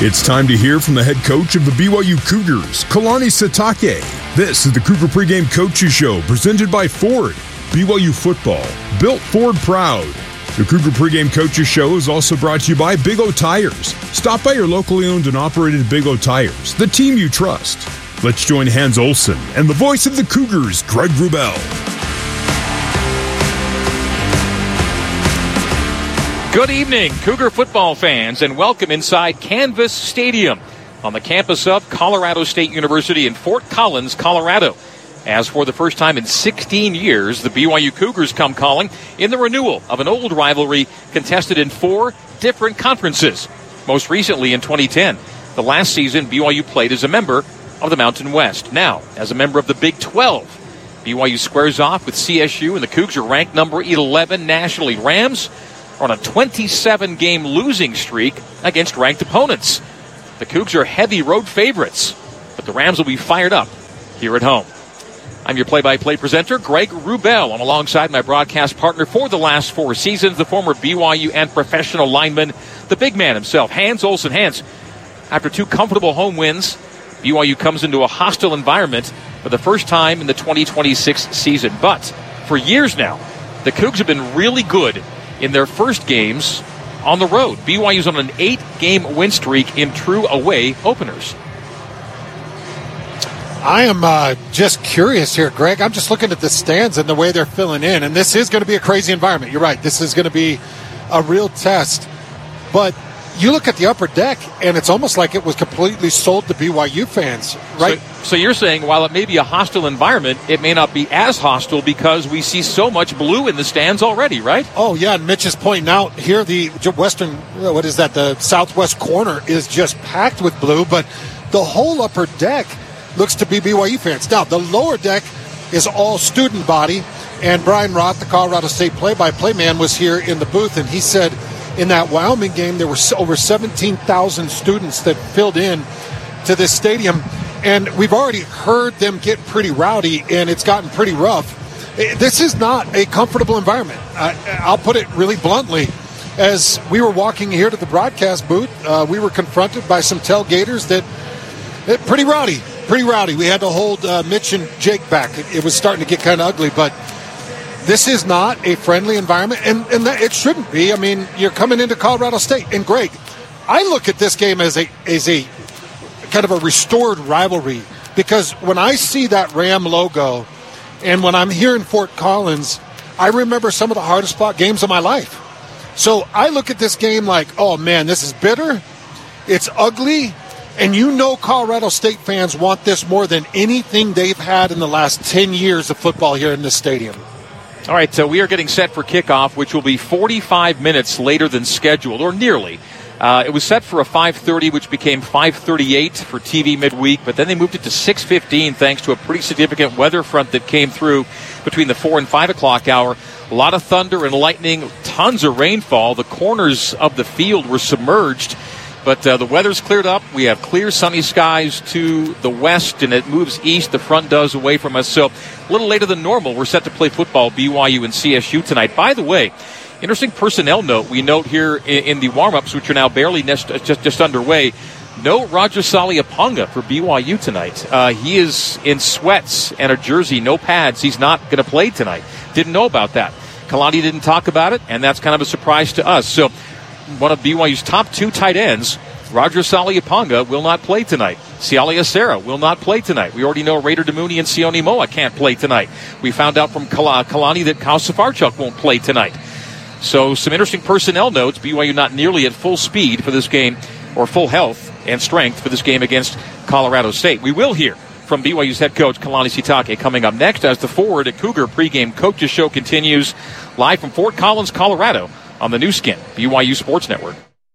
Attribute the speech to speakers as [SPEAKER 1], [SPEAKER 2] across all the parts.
[SPEAKER 1] It's time to hear from the head coach of the BYU Cougars, Kalani Sitake. This is the Cougar Pregame Coaches Show, presented by Ford. BYU football, built Ford proud. The Cougar Pregame Coaches Show is also brought to you by Big O Tires. Stop by your locally owned and operated Big O Tires, the team you trust. Let's join Hans Olsen and the voice of the Cougars, Greg Wrubell.
[SPEAKER 2] Good evening, Cougar football fans, and welcome inside Canvas Stadium on the campus of Colorado State University in Fort Collins, Colorado. As for the first time in 16 years, the BYU Cougars come calling in the renewal of an old rivalry contested in 4 different conferences. Most recently in 2010, the last season BYU played as a member of the Mountain West. Now, as a member of the Big 12, BYU squares off with CSU, and the Cougs are ranked number 11 nationally. Rams on a 27-game losing streak against ranked opponents. The Cougs are heavy road favorites, but the Rams will be fired up here at home. I'm your play-by-play presenter, Greg Wrubell. I'm alongside my broadcast partner for the last 4 seasons, the former BYU and professional lineman, the big man himself, Hans Olsen. Hans, after 2 comfortable home wins, BYU comes into a hostile environment for the first time in the 2026 season. But for years now, the Cougs have been really good in their first games on the road. BYU's on an 8-game win streak in true away openers.
[SPEAKER 3] I am just curious here, Greg. I'm just looking at the stands and the way they're filling in, and this is going to be a crazy environment. You're right. This is going to be a real test. But you look at the upper deck, and it's almost like it was completely sold to BYU fans, right?
[SPEAKER 2] So you're saying while it may be a hostile environment, it may not be as hostile because we see so much blue in the stands already, right?
[SPEAKER 3] Oh, yeah, and Mitch is pointing out here the western, the southwest corner is just packed with blue, but the whole upper deck looks to be BYU fans. Now, the lower deck is all student body, and Brian Roth, the Colorado State play-by-play man, was here in the booth, and he said in that Wyoming game there were over 17,000 students that filled in to this stadium, and we've already heard them get pretty rowdy, and it's gotten pretty rough. This is not a comfortable environment. I'll put it really bluntly. As we were walking here to the broadcast booth, we were confronted by some tailgaters that pretty rowdy. We had to hold Mitch and Jake back. It was starting to get kind of ugly, but this is not a friendly environment, and it shouldn't be. I mean, you're coming into Colorado State. And, Greg, I look at this game as a kind of a restored rivalry, because when I see that Ram logo and when I'm here in Fort Collins, I remember some of the hardest fought games of my life. So I look at this game like, oh, man, this is bitter. It's ugly. And you know Colorado State fans want this more than anything they've had in the last 10 years of football here in this stadium.
[SPEAKER 2] All right, so we are getting set for kickoff, which will be 45 minutes later than scheduled, or nearly. It was set for a 5:30, which became 5:38 for TV midweek, but then they moved it to 6:15 thanks to a pretty significant weather front that came through between the 4 and 5 o'clock hour. A lot of thunder and lightning, tons of rainfall. The corners of the field were submerged, but the weather's cleared up. We have clear sunny skies to the west, and it moves east. The front does away from us, so a little later than normal. We're set to play football, BYU and CSU tonight. By the way, interesting personnel note we note here in the warm-ups, which are now barely just underway. No Rajasali Aponga for BYU tonight. He is in sweats and a jersey, no pads. He's not going to play tonight. Didn't know about that. Kalani didn't talk about it, and that's kind of a surprise to us. So one of BYU's top 2 tight ends, Rajasali Aponga, will not play tonight. Sialia Serra will not play tonight. We already know Raider Damuni and Sione Moa can't play tonight. We found out from Kalani that Kyle Safarchuk won't play tonight. So some interesting personnel notes. BYU not nearly at full speed for this game, or full health and strength for this game against Colorado State. We will hear from BYU's head coach, Kalani Sitake, coming up next as the Forward at Cougar pregame coaches show continues live from Fort Collins, Colorado on the new skin, BYU Sports Network.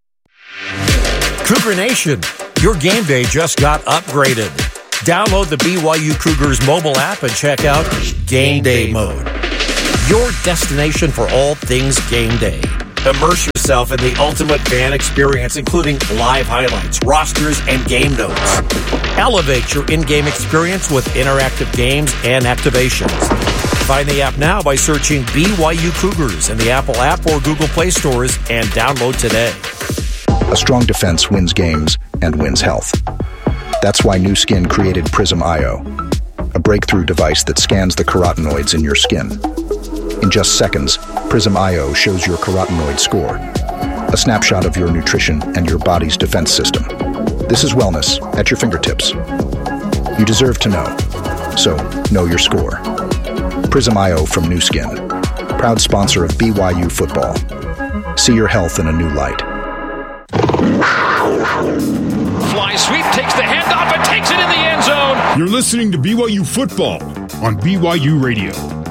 [SPEAKER 4] Cougar Nation, your game day just got upgraded. Download the BYU Cougars mobile app and check out Game Day Mode, your destination for all things game day. Immerse yourself in the ultimate fan experience, including live highlights, rosters, and game notes. Elevate your in-game experience with interactive games and activations. Find the app now by searching BYU Cougars in the Apple App or Google Play stores and download today.
[SPEAKER 5] A strong defense wins games. and wins health. That's why Nu Skin created Prism IO, a breakthrough device that scans the carotenoids in your skin. In just seconds, Prism IO shows your carotenoid score, a snapshot of your nutrition and your body's defense system. This is wellness at your fingertips. You deserve to know, so know your score. Prism IO from Nu Skin, proud sponsor of BYU football. See your health in a new light.
[SPEAKER 6] Fly sweep, takes the handoff and takes it in the end zone.
[SPEAKER 1] You're listening to BYU football on BYU Radio.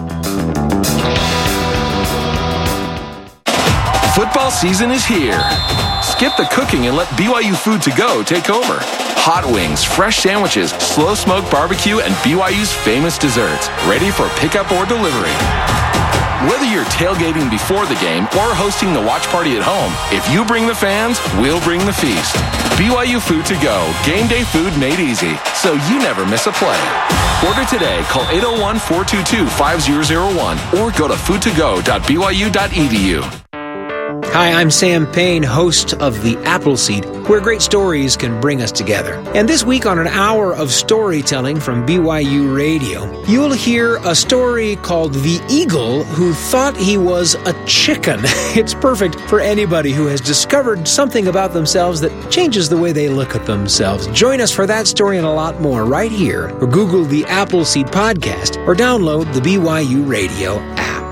[SPEAKER 6] Football season is here. Skip the cooking and let BYU Food to Go take over. Hot wings, fresh sandwiches, slow smoked barbecue, and BYU's famous desserts, ready for pickup or delivery. Whether you're tailgating before the game or hosting the watch party at home, if you bring the fans, we'll bring the feast. BYU Food to Go, game day food made easy, so you never miss a play. Order today, call 801-422-5001 or go to foodtogo.byu.edu.
[SPEAKER 7] Hi, I'm Sam Payne, host of The Appleseed, where great stories can bring us together. And this week on an hour of storytelling from BYU Radio, you'll hear a story called The Eagle Who Thought He Was a Chicken. It's perfect for anybody who has discovered something about themselves that changes the way they look at themselves. Join us for that story and a lot more right here, or Google The Appleseed Podcast, or download the BYU Radio app.